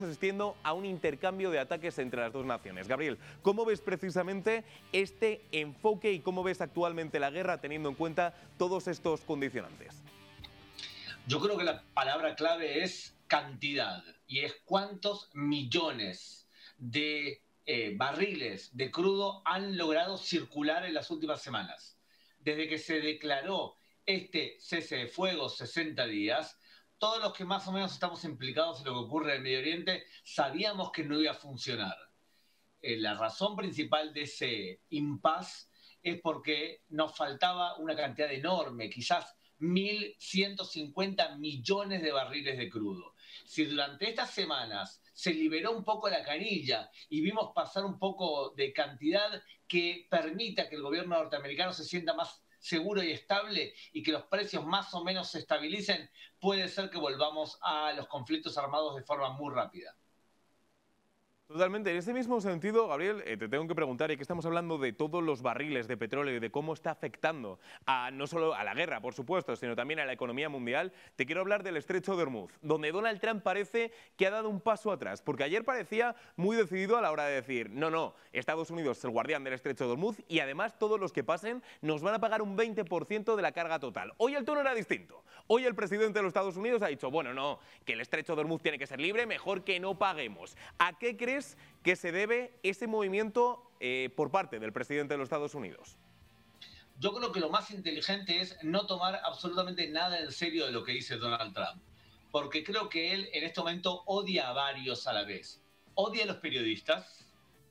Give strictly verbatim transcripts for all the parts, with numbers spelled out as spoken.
asistiendo a un intercambio de ataques entre las dos naciones. Gabriel, ¿cómo ves precisamente este enfoque y cómo ves actualmente la guerra teniendo en cuenta todos estos condicionantes? Yo creo que la palabra clave es cantidad, y es cuántos millones de eh, barriles de crudo han logrado circular en las últimas semanas. Desde que se declaró este cese de fuego, sesenta días, todos los que más o menos estamos implicados en lo que ocurre en el Medio Oriente sabíamos que no iba a funcionar. Eh, la razón principal de ese impasse es porque nos faltaba una cantidad enorme, quizás mil ciento cincuenta millones de barriles de crudo. Si durante estas semanas se liberó un poco la canilla y vimos pasar un poco de cantidad que permita que el gobierno norteamericano se sienta más seguro y estable y que los precios más o menos se estabilicen, puede ser que volvamos a los conflictos armados de forma muy rápida. Totalmente. En ese mismo sentido, Gabriel, eh, te tengo que preguntar, y que estamos hablando de todos los barriles de petróleo y de cómo está afectando a, no solo a la guerra, por supuesto, sino también a la economía mundial, te quiero hablar del Estrecho de Hormuz, donde Donald Trump parece que ha dado un paso atrás, porque ayer parecía muy decidido a la hora de decir, no, no, Estados Unidos es el guardián del Estrecho de Hormuz y además todos los que pasen nos van a pagar un veinte por ciento de la carga total. Hoy el tono era distinto. Hoy el presidente de los Estados Unidos ha dicho, bueno, no, que el Estrecho de Hormuz tiene que ser libre, mejor que no paguemos. ¿A qué crees que se debe ese movimiento eh, por parte del presidente de los Estados Unidos? Yo creo que lo más inteligente es no tomar absolutamente nada en serio de lo que dice Donald Trump, porque creo que él en este momento odia a varios a la vez. Odia a los periodistas,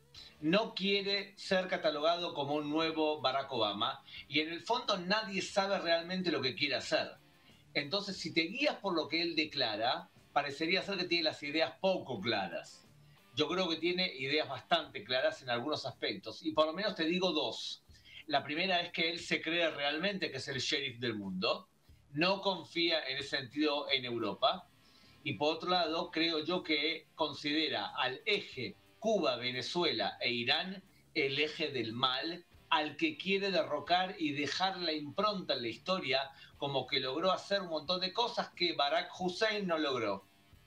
no quiere ser catalogado como un nuevo Barack Obama y en el fondo nadie sabe realmente lo que quiere hacer. Entonces, si te guías por lo que él declara, parecería ser que tiene las ideas poco claras. Yo creo que tiene ideas bastante claras en algunos aspectos, y por lo menos te digo dos. La primera es que él se cree realmente que es el sheriff del mundo, no confía en ese sentido en Europa, y por otro lado creo yo que considera al eje Cuba, Venezuela e Irán el eje del mal, al que quiere derrocar y dejar la impronta en la historia como que logró hacer un montón de cosas que Barack Hussein no logró.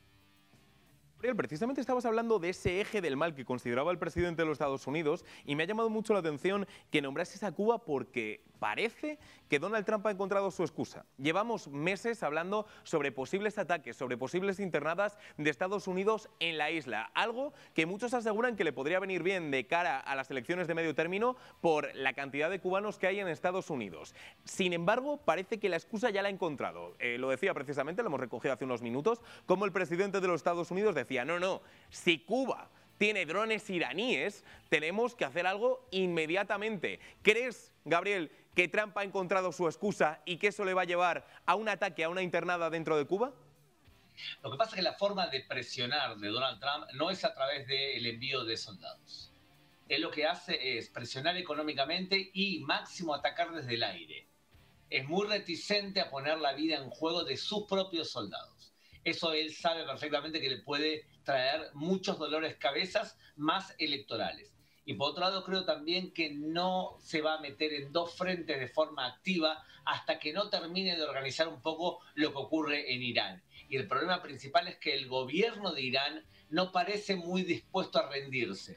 Precisamente estabas hablando de ese eje del mal que consideraba el presidente de los Estados Unidos y me ha llamado mucho la atención que nombrases a Cuba porque parece que Donald Trump ha encontrado su excusa. Llevamos meses hablando sobre posibles ataques, sobre posibles internadas de Estados Unidos en la isla, algo que muchos aseguran que le podría venir bien de cara a las elecciones de medio término por la cantidad de cubanos que hay en Estados Unidos. Sin embargo, parece que la excusa ya la ha encontrado. Eh, lo decía precisamente, lo hemos recogido hace unos minutos, como el presidente de los Estados Unidos decía, no, no, si Cuba tiene drones iraníes, tenemos que hacer algo inmediatamente. ¿Crees, Gabriel, que Trump ha encontrado su excusa y que eso le va a llevar a un ataque, a una internada dentro de Cuba? Lo que pasa es que la forma de presionar de Donald Trump no es a través del envío de soldados. Él lo que hace es presionar económicamente y máximo atacar desde el aire. Es muy reticente a poner la vida en juego de sus propios soldados. Eso él sabe perfectamente que le puede traer muchos dolores cabezas más electorales. Y por otro lado, creo también que no se va a meter en dos frentes de forma activa hasta que no termine de organizar un poco lo que ocurre en Irán. Y el problema principal es que el gobierno de Irán no parece muy dispuesto a rendirse.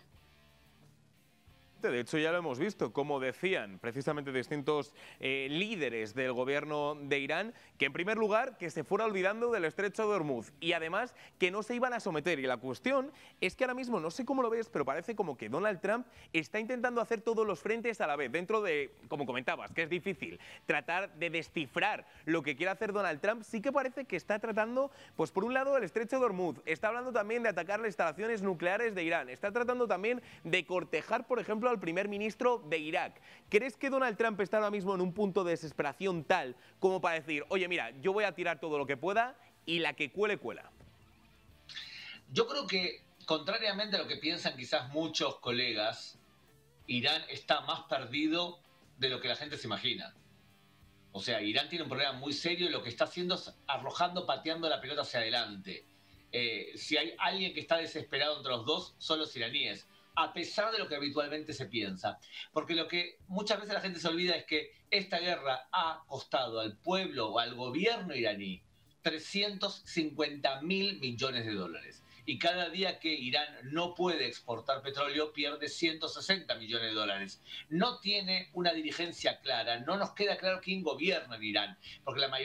De hecho, ya lo hemos visto, como decían precisamente distintos eh, líderes del gobierno de Irán, que en primer lugar que se fuera olvidando del Estrecho de Hormuz y además que no se iban a someter. Y la cuestión es que ahora mismo, no sé cómo lo ves, pero parece como que Donald Trump está intentando hacer todos los frentes a la vez, dentro de, como comentabas, que es difícil tratar de descifrar lo que quiere hacer Donald Trump. Sí que parece que está tratando, pues por un lado, el Estrecho de Hormuz, está hablando también de atacar las instalaciones nucleares de Irán, está tratando también de cortejar, por ejemplo, al primer ministro de Irak. ¿Crees que Donald Trump está ahora mismo en un punto de desesperación tal como para decir, oye, mira, yo voy a tirar todo lo que pueda y la que cuele, cuela? Yo creo que, contrariamente a lo que piensan quizás muchos colegas, Irán está más perdido de lo que la gente se imagina. O sea, Irán tiene un problema muy serio y lo que está haciendo es arrojando, pateando la pelota hacia adelante. Eh, si hay alguien que está desesperado entre los dos, son los iraníes, a pesar de lo que habitualmente se piensa. Porque lo que muchas veces la gente se olvida es que esta guerra ha costado al pueblo o al gobierno iraní trescientos cincuenta mil millones de dólares. y cada día que Irán no puede exportar petróleo pierde ciento sesenta millones de dólares. No tiene una dirigencia clara, no nos queda claro quién gobierna en Irán, porque la mayoría